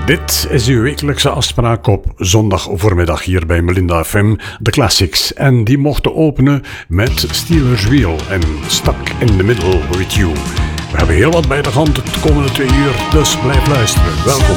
Dit is uw wekelijkse afspraak op zondag voormiddag hier bij Melinda FM, de Classics. En die mochten openen met Steelers Wheel en Stuck in the Middle with You. We hebben heel wat bij de hand de komende 2 uur, dus blijf luisteren. Welkom.